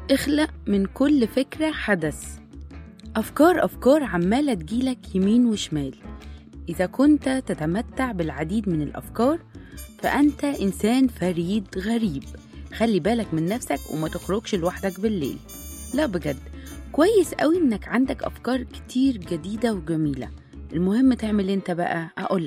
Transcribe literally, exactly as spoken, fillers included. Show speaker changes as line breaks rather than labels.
اخلق من كل فكرة حدث. أفكار أفكار عمالة تجيلك يمين وشمال. إذا كنت تتمتع بالعديد من الأفكار فأنت إنسان فريد غريب. خلي بالك من نفسك وما تخرجش لوحدك بالليل. لا بجد، كويس قوي إنك عندك أفكار كتير جديدة وجميلة. المهم تعمل انت بقى. أقول